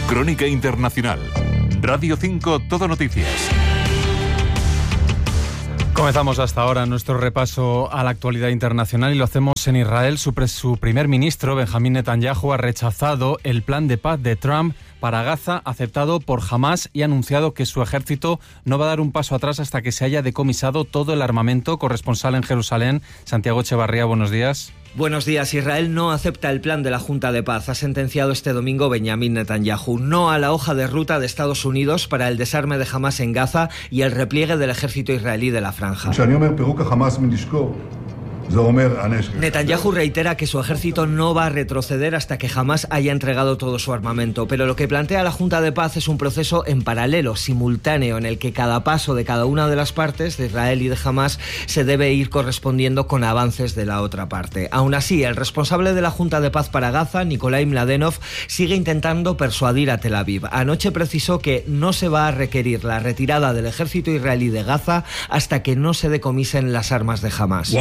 Crónica Internacional. Radio 5 Todo Noticias. Comenzamos hasta ahora nuestro repaso a la actualidad internacional y lo hacemos en Israel. Su primer ministro, Benjamín Netanyahu, ha rechazado el plan de paz de Trump para Gaza, aceptado por Hamás, y ha anunciado que su ejército no va a dar un paso atrás hasta que se haya decomisado todo el armamento. Corresponsal en Jerusalén, Santiago Echevarría, buenos días. Buenos días. Israel no acepta el plan de la Junta de Paz. Ha sentenciado este domingo Benjamín Netanyahu. No a la hoja de ruta de Estados Unidos para el desarme de Hamás en Gaza y el repliegue del ejército israelí de la franja. Netanyahu reitera que su ejército no va a retroceder hasta que Hamás haya entregado todo su armamento, pero lo que plantea la Junta de Paz es un proceso en paralelo, simultáneo, en el que cada paso de cada una de las partes, de Israel y de Hamás, se debe ir correspondiendo con avances de la otra parte. Aún así, el responsable de la Junta de Paz para Gaza, Nikolai Mladenov, sigue intentando persuadir a Tel Aviv. Anoche precisó que no se va a requerir la retirada del ejército israelí de Gaza hasta que no se decomisen las armas de Hamás.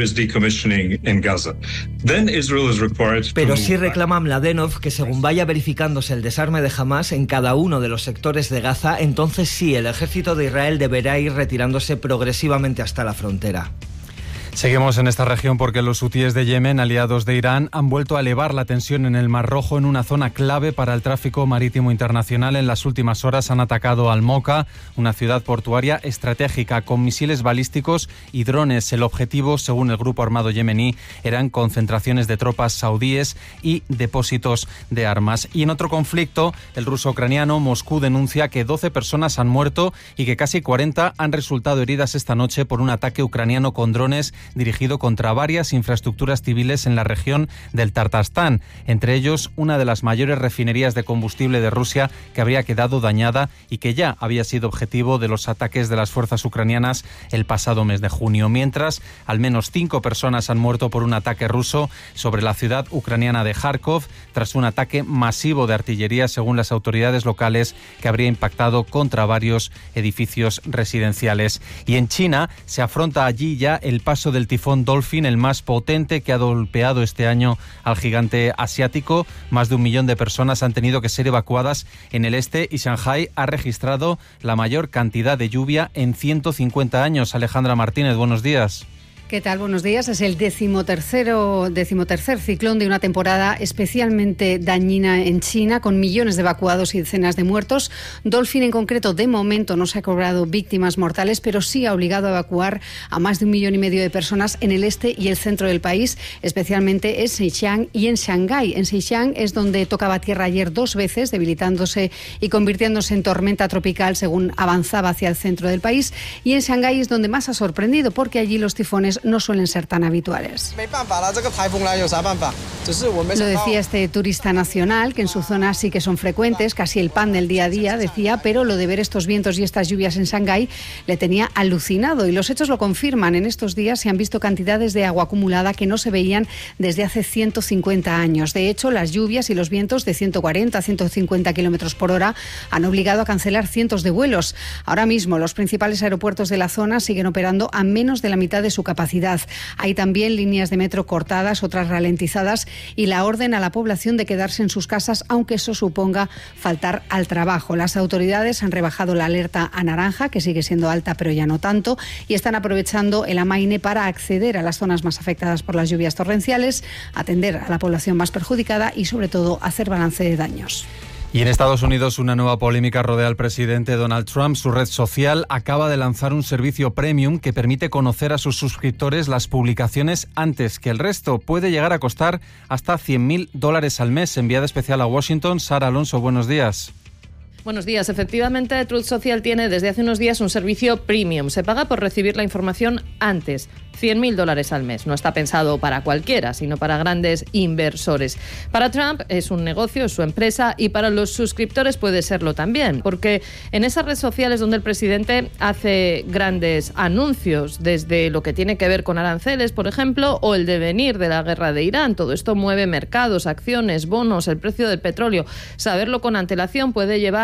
Pero sí reclama Mladenov que según vaya verificándose el desarme de Hamás en cada uno de los sectores de Gaza, entonces sí, el ejército de Israel deberá ir retirándose progresivamente hasta la frontera. Seguimos en esta región porque los hutíes de Yemen, aliados de Irán, han vuelto a elevar la tensión en el Mar Rojo, en una zona clave para el tráfico marítimo internacional. En las últimas horas han atacado Al-Moka, una ciudad portuaria estratégica, con misiles balísticos y drones. El objetivo, según el grupo armado yemení, eran concentraciones de tropas saudíes y depósitos de armas. Y en otro conflicto, el ruso-ucraniano, Moscú denuncia que 12 personas han muerto y que casi 40 han resultado heridas esta noche por un ataque ucraniano con drones dirigido contra varias infraestructuras civiles en la región del Tartarstán, entre ellos una de las mayores refinerías de combustible de Rusia, que habría quedado dañada y que ya había sido objetivo de los ataques de las fuerzas ucranianas el pasado mes de junio. Mientras, al menos 5 personas han muerto por un ataque ruso sobre la ciudad ucraniana de Kharkov, tras un ataque masivo de artillería, según las autoridades locales, que habría impactado contra varios edificios residenciales. Y en China se afronta allí ya el paso del tifón Dolphin, el más potente que ha golpeado este año al gigante asiático. Más de 1 millón de personas han tenido que ser evacuadas en el este y Shanghái ha registrado la mayor cantidad de lluvia en 150 años. Alejandra Martínez, buenos días. ¿Qué tal? Buenos días. Es el decimotercer ciclón de una temporada especialmente dañina en China, con millones de evacuados y decenas de muertos. Dolphin, en concreto, de momento no se ha cobrado víctimas mortales, pero sí ha obligado a evacuar a más de 1,5 millones de personas en el este y el centro del país, especialmente en Zhejiang y en Shanghái. En Zhejiang es donde tocaba tierra ayer 2 veces, debilitándose y convirtiéndose en tormenta tropical según avanzaba hacia el centro del país. Y en Shanghái es donde más ha sorprendido, porque allí los tifones no suelen ser tan habituales. Lo decía este turista nacional, que en su zona sí que son frecuentes, casi el pan del día a día, decía, pero lo de ver estos vientos y estas lluvias en Shanghái le tenía alucinado, y los hechos lo confirman. En estos días se han visto cantidades de agua acumulada que no se veían desde hace 150 años. De hecho, las lluvias y los vientos de 140 a 150 kilómetros por hora han obligado a cancelar cientos de vuelos. Ahora mismo los principales aeropuertos de la zona siguen operando a menos de la mitad de su capacidad. Hay también líneas de metro cortadas, otras ralentizadas, y la orden a la población de quedarse en sus casas, aunque eso suponga faltar al trabajo. Las autoridades han rebajado la alerta a naranja, que sigue siendo alta pero ya no tanto, y están aprovechando el amaine para acceder a las zonas más afectadas por las lluvias torrenciales, atender a la población más perjudicada y, sobre todo, hacer balance de daños. Y en Estados Unidos una nueva polémica rodea al presidente Donald Trump. Su red social acaba de lanzar un servicio premium que permite conocer a sus suscriptores las publicaciones antes que el resto. Puede llegar a costar hasta $100,000 al mes. Enviada especial a Washington, Sara Alonso, buenos días. Buenos días. Efectivamente, Truth Social tiene desde hace unos días un servicio premium. Se paga por recibir la información antes. $100,000 al mes. No está pensado para cualquiera, sino para grandes inversores. Para Trump es un negocio, es su empresa, y para los suscriptores puede serlo también, porque en esas redes sociales donde el presidente hace grandes anuncios, desde lo que tiene que ver con aranceles, por ejemplo, o el devenir de la guerra de Irán. Todo esto mueve mercados, acciones, bonos, el precio del petróleo. Saberlo con antelación puede llevar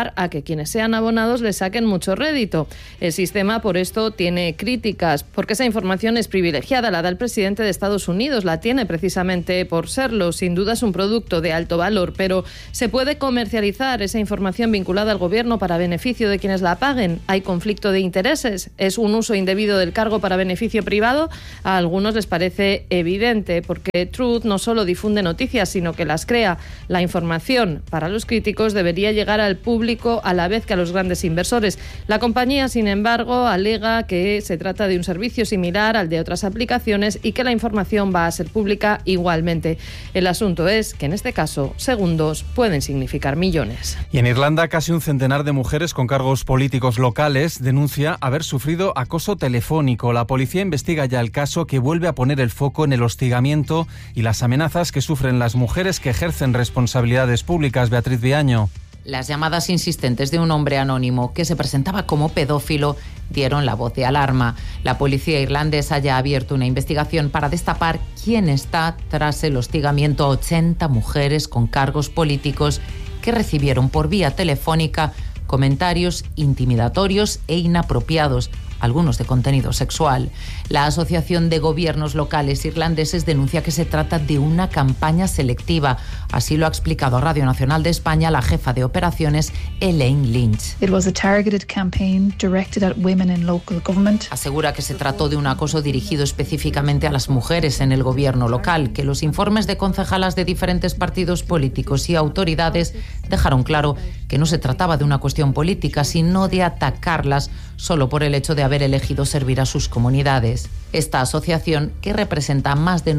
llevar a que quienes sean abonados le saquen mucho rédito. El sistema, por esto, tiene críticas, porque esa información es privilegiada, la da el presidente de Estados Unidos, la tiene precisamente por serlo. Sin duda es un producto de alto valor, pero ¿se puede comercializar esa información vinculada al gobierno para beneficio de quienes la paguen? ¿Hay conflicto de intereses? ¿Es un uso indebido del cargo para beneficio privado? A algunos les parece evidente, porque Truth no solo difunde noticias, sino que las crea. La información, para los críticos, debería llegar al público a la vez que a los grandes inversores. La compañía, sin embargo, alega que se trata de un servicio similar al de otras aplicaciones y que la información va a ser pública igualmente. El asunto es que en este caso, segundos pueden significar millones. Y en Irlanda, casi un centenar de mujeres con cargos políticos locales denuncia haber sufrido acoso telefónico. La policía investiga ya el caso, que vuelve a poner el foco en el hostigamiento y las amenazas que sufren las mujeres que ejercen responsabilidades públicas. Beatriz Viaño. Las llamadas insistentes de un hombre anónimo que se presentaba como pedófilo dieron la voz de alarma. La policía irlandesa ya ha abierto una investigación para destapar quién está tras el hostigamiento a 80 mujeres con cargos políticos que recibieron por vía telefónica comentarios intimidatorios e inapropiados, algunos de contenido sexual. La Asociación de Gobiernos Locales Irlandeses denuncia que se trata de una campaña selectiva. Así lo ha explicado a Radio Nacional de España la jefa de operaciones, Elaine Lynch. It was a targeted campaign directed at women in local government. Asegura que se trató de un acoso dirigido específicamente a las mujeres en el gobierno local, que los informes de concejalas de diferentes partidos políticos y autoridades dejaron claro que no se trataba de una cuestión política, sino de atacarlas solo por el hecho de haber elegido servir a sus comunidades. Esta asociación, que representa a más de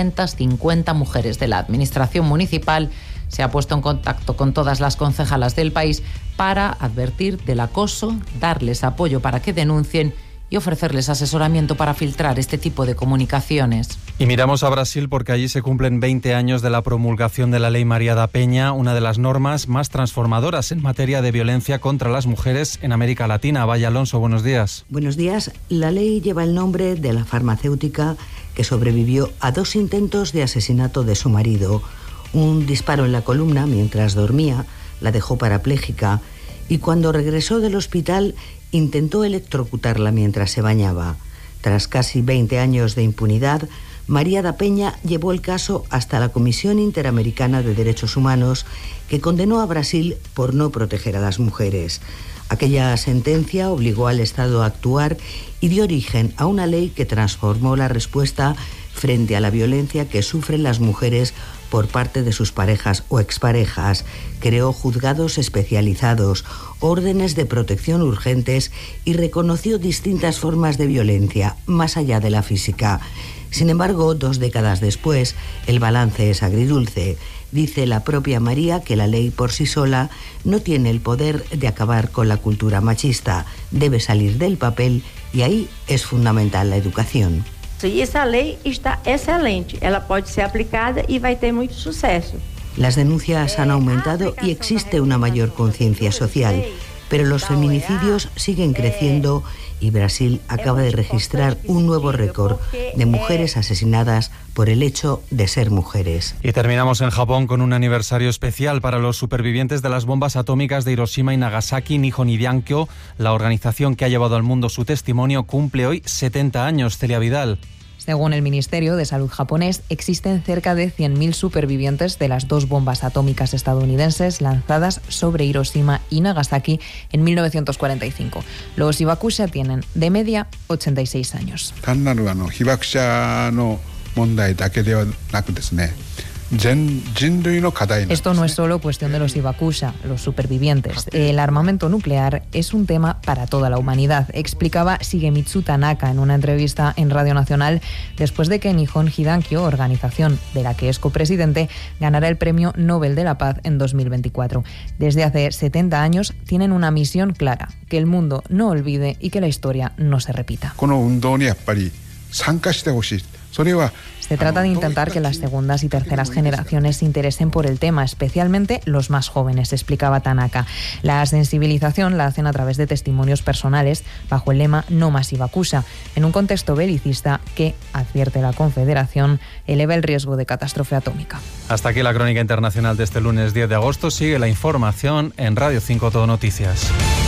950 mujeres de la administración municipal, se ha puesto en contacto con todas las concejalas del país para advertir del acoso, darles apoyo para que denuncien y ofrecerles asesoramiento para filtrar este tipo de comunicaciones. Y miramos a Brasil porque allí se cumplen 20 años de la promulgación de la Ley María da Penha, una de las normas más transformadoras en materia de violencia contra las mujeres en América Latina. Vaya Alonso, buenos días. Buenos días. La ley lleva el nombre de la farmacéutica que sobrevivió a 2 intentos de asesinato de su marido. Un disparo en la columna mientras dormía la dejó parapléjica y cuando regresó del hospital intentó electrocutarla mientras se bañaba. Tras casi 20 años de impunidad, María da Penha llevó el caso hasta la Comisión Interamericana de Derechos Humanos, que condenó a Brasil por no proteger a las mujeres. Aquella sentencia obligó al Estado a actuar y dio origen a una ley que transformó la respuesta frente a la violencia que sufren las mujeres por parte de sus parejas o exparejas. Creó juzgados especializados, órdenes de protección urgentes y reconoció distintas formas de violencia, más allá de la física. Sin embargo, 2 décadas después, el balance es agridulce. Dice la propia María que la ley por sí sola no tiene el poder de acabar con la cultura machista. Debe salir del papel y ahí es fundamental la educación. E essa lei está excelente, ela pode ser aplicada e vai ter muito sucesso. Las denuncias han aumentado y existe una mayor conciencia social, pero los feminicidios siguen creciendo y Brasil acaba de registrar un nuevo récord de mujeres asesinadas por el hecho de ser mujeres. Y terminamos en Japón con un aniversario especial para los supervivientes de las bombas atómicas de Hiroshima y Nagasaki. Nihon Hidankyo, la organización que ha llevado al mundo su testimonio, cumple hoy 70 años. Celia Vidal. Según el Ministerio de Salud japonés, existen cerca de 100.000 supervivientes de las 2 bombas atómicas estadounidenses lanzadas sobre Hiroshima y Nagasaki en 1945. Los hibakusha tienen, de media, 86 años. Esto no es solo cuestión de los hibakusha, los supervivientes. El armamento nuclear es un tema para toda la humanidad, explicaba Shigemitsu Tanaka en una entrevista en Radio Nacional después de que Nihon Hidankyo, organización de la que es copresidente, ganara el Premio Nobel de la Paz en 2024. Desde hace 70 años tienen una misión clara, que el mundo no olvide y que la historia no se repita. Se trata de intentar que las segundas y terceras generaciones se interesen por el tema, especialmente los más jóvenes, explicaba Tanaka. La sensibilización la hacen a través de testimonios personales bajo el lema No más Hibakusha, en un contexto belicista que, advierte la Confederación, eleva el riesgo de catástrofe atómica. Hasta aquí la crónica internacional de este lunes 10 de agosto. Sigue la información en Radio 5 Todo Noticias.